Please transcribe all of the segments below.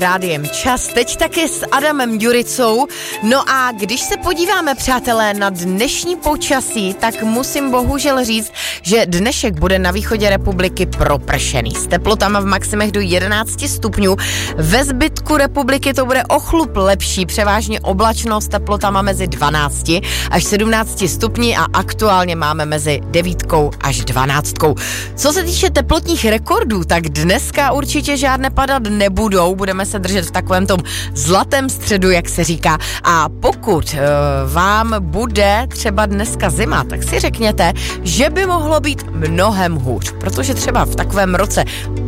Rádiem Čas, teď taky s Adamem Ďuricou. No a když se podíváme, přátelé, na dnešní počasí, tak musím bohužel říct, že dnešek bude na východě republiky propršený. S teplotama v maximech do 11 stupňů. Ve zbytku republiky to bude o chlup lepší, převážně oblačno s teplotama mezi 12 až 17 stupni a aktuálně máme mezi 9 až 12. Co se týče teplotních rekordů, tak dneska určitě žádné padat nebudou, budeme se držet v takovém tom zlatém středu, jak se říká. A pokud vám bude třeba dneska zima, tak si řekněte, že by mohlo být mnohem hůř, protože třeba v takovém roce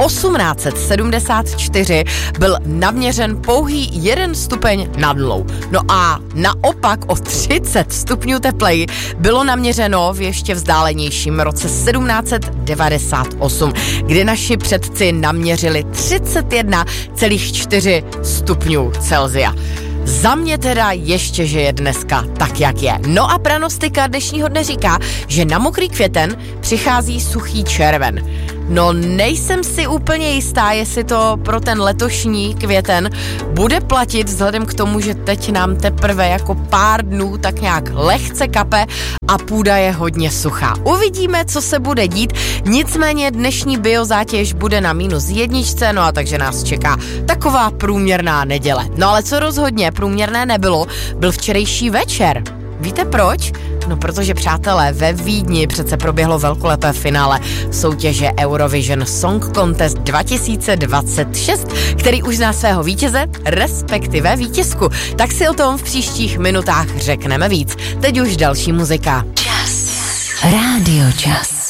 1874 byl naměřen pouhý 1 stupeň nad nulou. No a naopak o 30 stupňů tepleji bylo naměřeno v ještě vzdálenějším roce 1798, kdy naši předci naměřili 31,4 stupňů Celsia. Za mě teda ještě, že je dneska tak, jak je. No a pranostika dnešního dne říká, že na mokrý květen přichází suchý červen. No nejsem si úplně jistá, jestli to pro ten letošní květen bude platit vzhledem k tomu, že teď nám teprve jako pár dnů tak nějak lehce kape a půda je hodně suchá. Uvidíme, co se bude dít, nicméně dnešní biozátěž bude na -1, no a takže nás čeká taková průměrná neděle. No ale co rozhodně průměrné nebylo, byl včerejší večer. Víte proč? No protože, přátelé, ve Vídni přece proběhlo velkolepé finále soutěže Eurovision Song Contest 2026, který už zná svého vítěze, respektive vítězku. Tak si o tom v příštích minutách řekneme víc. Teď už další muzika. Čas. Rádio Čas.